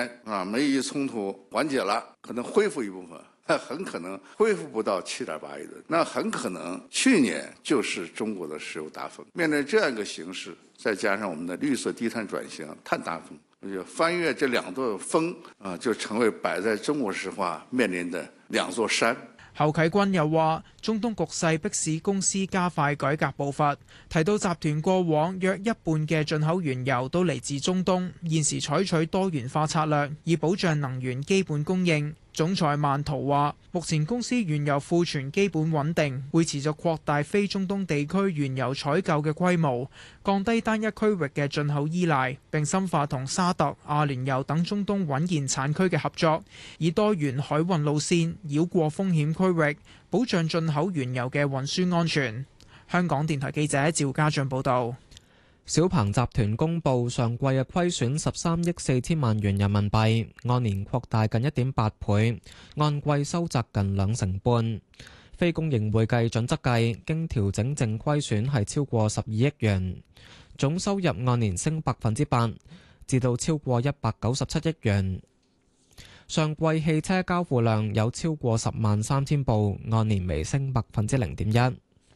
天美伊衝突緩解了，可能恢復一部分，很可能恢復不到7.8億噸，那很可能去年就是中國的石油大風。面對這樣一個形勢，再加上我們的綠色低碳轉型、碳達峰，我就翻越這兩座峰就成為擺在中國石化面臨的兩座山。 侯啟軍又話：中東局勢迫使公司加快改革步伐，提到集團過往約一半嘅進口原油都嚟自中東，現時採取多元化策略，以保障能源基本供應。總裁曼圖話：目前公司原油庫存基本穩定，會持續擴大非中東地區原油採購嘅規模，降低單一區域嘅進口依賴，並深化同沙特、阿聯酋等中東穩健產區嘅合作，以多元海運路線繞過風險區域，保障進口原油嘅運輸安全。香港電台記者趙家俊報導。 小鵬集團公佈上季嘅虧損13億4千萬元人民幣，按年擴大近 1.8 倍，按季收窄近2成半。非公認會計準則計，經調整淨虧損係超過12億元，總收入按年升8%，至到超過197億元。上季汽車交付量有超過103000部，按年微升0.1%。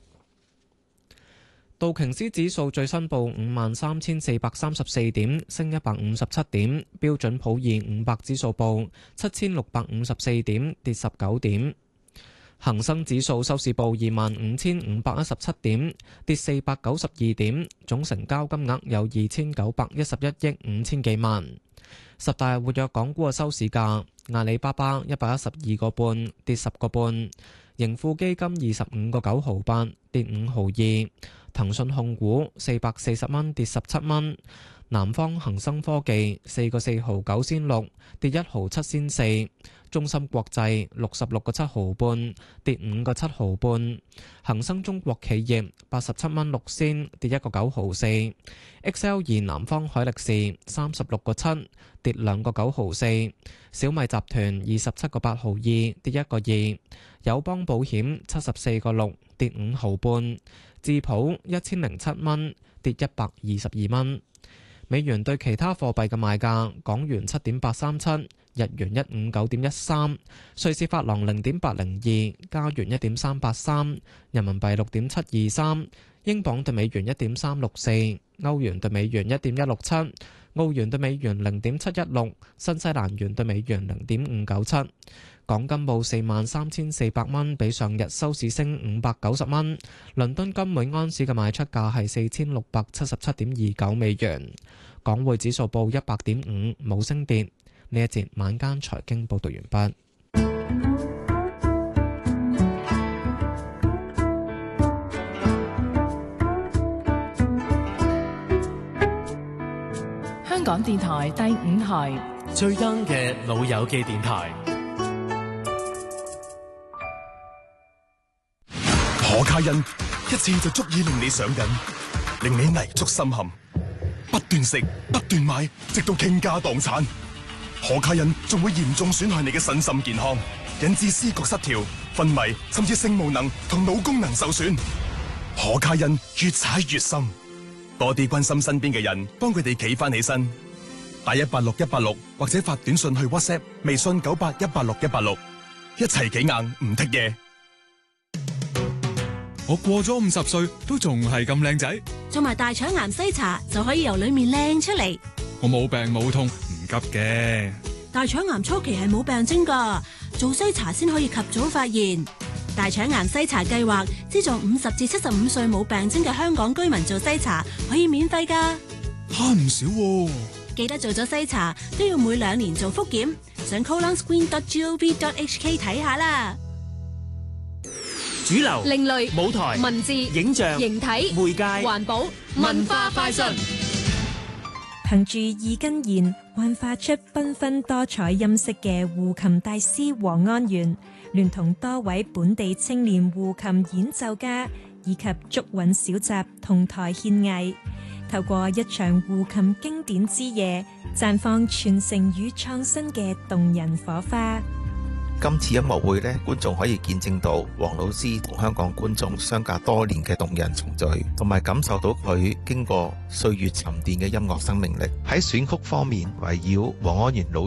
道瓊斯指數最新報53,434點，升157點；標準普爾500指數報7654點，跌19點；恒生指數收市報25,517點，跌492點，總成交金額有2911億5千幾萬。十大活躍港股嘅收市價：阿里巴巴112個半，跌10個半；盈富基金25個9毫8，跌5毫2；騰訊控股440蚊，跌17蚊；南方恒生科技4個4毫9仙6，跌1毫7仙4；中芯國際66個7毫半，跌5個7毫半；恒生中國企業87蚊6仙，跌1個9毫4。XL2 南方海力士36個7，跌2個9毫4。小米集團27個8毫2，跌1個2。友邦保險74個6，跌5毫半。智普1007蚊，跌122蚊。美元對其他貨幣嘅賣價：港元7.837，日元159.13，瑞士法郎0.802，加元1.383，人民幣6.723，英鎊對美元1.364，歐元對美元1.167，澳元對美元0.716，新西蘭元對美元0.597。港金報43,400蚊，比上日收市升590蚊。倫敦金每安士嘅賣出價係4677.29美元。港匯指數報100.5，冇升跌。呢一節晚間財經報道完畢。 香港電台第5台最 young 嘅老友記電台。 可卡因一次就足以令你上癮，令你泥足深陷，不斷食不斷買，直到傾家蕩產。可卡因仲會嚴重損害你嘅身心健康，引致思覺失調、昏迷，甚至性無能同腦功能受損。可卡因越踩越深，多啲關心身邊嘅人，幫佢哋企翻起身。打186186或者發短信去 WhatsApp、微信98186186，一齊企硬唔剔嘢。 我過咗50歲都仲係咁靚仔， 做埋大腸癌篩查就可以由裏面靚出嚟。 我冇病冇痛，唔急嘅。 大腸癌初期係冇病徵㗎，做篩查先可以及早發現。大腸癌篩查計劃資助50至75歲冇病徵嘅香港居民做篩查，可以免費㗎。 慳唔少喎。 記得做咗篩查都要每2年做複檢，上 colonscreen.gov.hk 睇下啦。 主流、 另類、 舞台、 文字、 影像、 形體、 媒介、 環保、文化快訊。 憑住2根弦，幻化出繽紛多彩音色嘅胡琴大師黃安源，聯同多位本地青年胡琴演奏家以及竹韻小集同台獻藝，透過一場胡琴經典之夜，綻放傳承與創新嘅動人火花。 今次音樂會呢，觀眾可以見證到黃老師同香港觀眾相隔多年嘅動人重聚，同埋感受到佢經過歲月沉澱嘅音樂生命力。喺選曲方面，圍繞黃安源老